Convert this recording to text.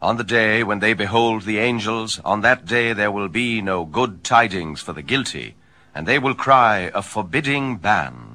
On the day when they behold the angels, on that day there will be no good tidings for the guilty, and they will cry a forbidding ban.